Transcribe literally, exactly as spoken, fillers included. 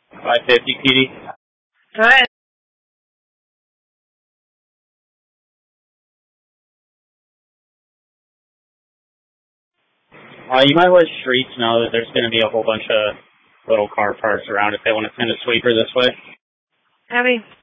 five fifty, Petey. Go ahead. Uh, you might let streets know that there's going to be a whole bunch of little car parks around if they want to send a sweeper this way. Abby.